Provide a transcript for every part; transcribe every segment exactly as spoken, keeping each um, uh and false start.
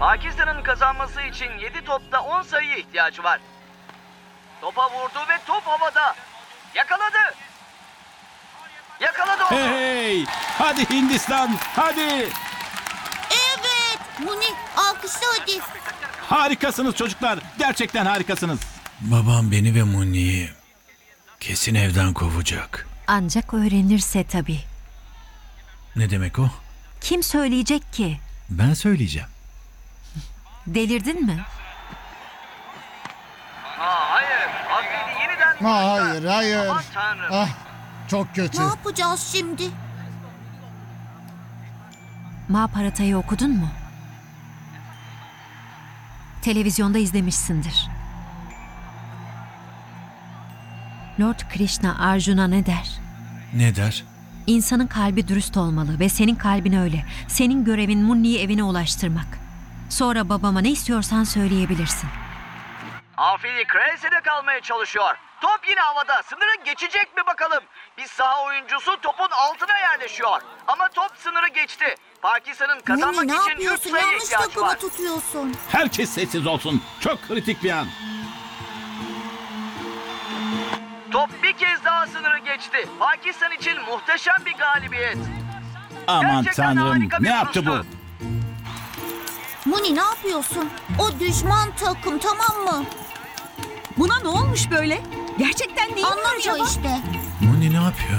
Pakistan'ın kazanması için yedi topta on sayıya ihtiyacı var. Topa vurdu ve top havada. Yakaladı. Yakaladı onu. Hey! Hadi Hindistan, hadi! Evet. Muni alkışla hadi. Harikasınız çocuklar, gerçekten harikasınız. Babam beni ve Muni'yi kesin evden kovacak. Ancak öğrenirse tabii. Ne demek o? Kim söyleyecek ki? Ben söyleyeceğim. Delirdin mi? Aa, hayır. Afili yeniden... Ha, hayır, hayır. Aman tanrım. Ah, çok kötü. Ne yapacağız şimdi? Mahabharata'yı okudun mu? Televizyonda izlemişsindir. Lord Krishna Arjun'a ne der? Ne der? İnsanın kalbi dürüst olmalı ve senin kalbin öyle. Senin görevin Munni'yi evine ulaştırmak. Sonra babama ne istiyorsan söyleyebilirsin. Afili Kraliçe'de kalmaya çalışıyor. Top yine havada. Sınırı geçecek mi bakalım? Bir saha oyuncusu topun altına yerleşiyor. Ama top sınırı geçti. Pakistan'ın kazanmak Muni ne için üç yapıyorsun? sayı Yanlış ihtiyaç takımı var. tutuyorsun. Herkes sessiz olsun, çok kritik bir an. Top bir kez daha sınırı geçti. Pakistan için muhteşem bir galibiyet. Aman Gerçekten tanrım, harika bir ne yaptı bu? vuruştu. Muni ne yapıyorsun? O düşman takım, tamam mı? Buna ne olmuş böyle? Gerçekten değil mi Anlamıyor acaba? işte. Muni ne yapıyor?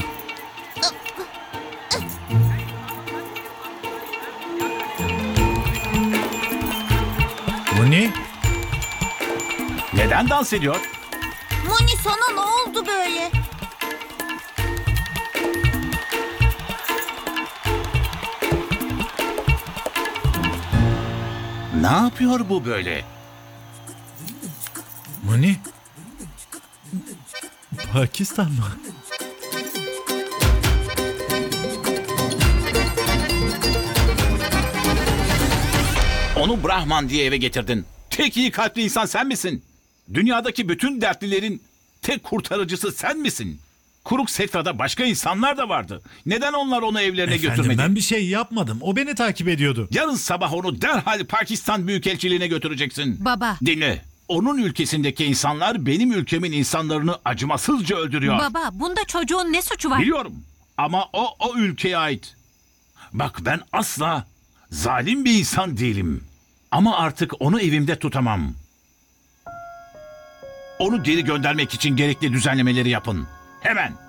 Muni? Neden dans ediyor? Muni sana ne oldu böyle? Ne yapıyor bu böyle? Muni? Pakistan mı? Onu Brahman diye eve getirdin. Tek iyi kalpli insan sen misin? Dünyadaki bütün dertlilerin tek kurtarıcısı sen misin? Kuruk Setra'da başka insanlar da vardı. Neden onlar onu evlerine Efendim götürmedi? ben bir şey yapmadım. O beni takip ediyordu. Yarın sabah onu derhal Pakistan Büyükelçiliğine götüreceksin. Baba. Dinle. Onun ülkesindeki insanlar benim ülkemin insanlarını acımasızca öldürüyor. Baba, bunda çocuğun ne suçu var? Biliyorum. Ama o o ülkeye ait. Bak ben asla zalim bir insan değilim. Ama artık onu evimde tutamam. Onu geri göndermek için gerekli düzenlemeleri yapın. Hemen.